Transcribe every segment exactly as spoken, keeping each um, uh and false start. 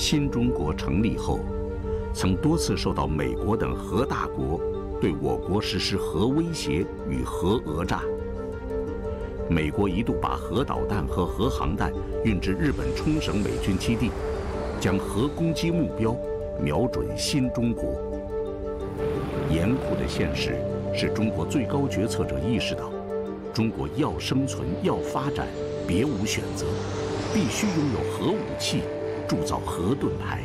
新中国成立后，曾多次受到美国等核大国对我国实施核威胁与核讹诈。美国一度把核导弹和核航弹运至日本冲绳美军基地，将核攻击目标瞄准新中国。严酷的现实使中国最高决策者意识到，中国要生存、要发展，别无选择，必须拥有核武器，铸造核盾牌。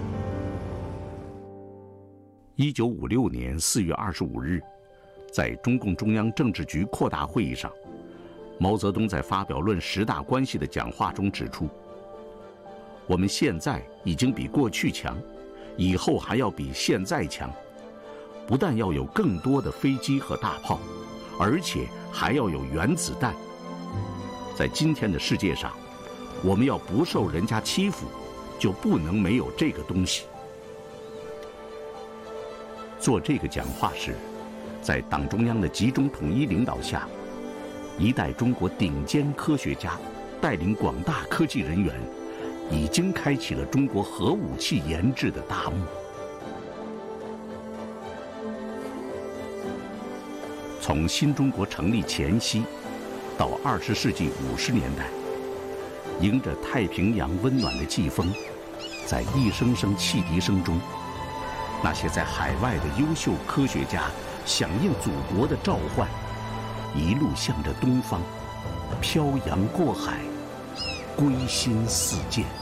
一九五六年四月二十五日，在中共中央政治局扩大会议上，毛泽东在发表论十大关系的讲话中指出，我们现在已经比过去强，以后还要比现在强，不但要有更多的飞机和大炮，而且还要有原子弹。在今天的世界上，我们要不受人家欺负，就不能没有这个东西。做这个讲话时，在党中央的集中统一领导下，一代中国顶尖科学家带领广大科技人员，已经开启了中国核武器研制的大幕。从新中国成立前夕到二十世纪五十年代，迎着太平洋温暖的季风，在一声声汽笛声中，那些在海外的优秀科学家响应祖国的召唤，一路向着东方，漂洋过海，归心似箭。